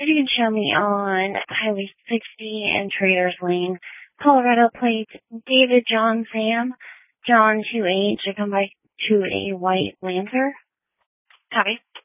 If you can show me on Highway 60 and Traders Lane, Colorado plate, David John Sam, John 2H, I come by to a white Lancer. Copy.